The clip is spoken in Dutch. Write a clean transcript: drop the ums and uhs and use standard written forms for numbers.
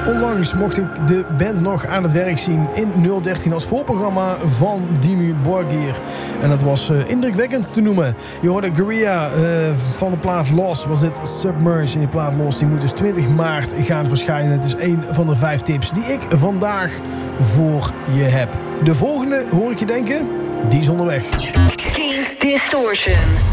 Onlangs mocht ik de band nog aan het werk zien in 013 als voorprogramma van Dimmu Borgir. En dat was indrukwekkend te noemen. Je hoorde Guerilla van de plaat Lost, was dit Submerge. En die plaat Lost die moet dus 20 maart gaan verschijnen. Het is een van de 5 tips die ik vandaag voor je heb. De volgende, hoor ik je denken, die is onderweg. Kink Distortion.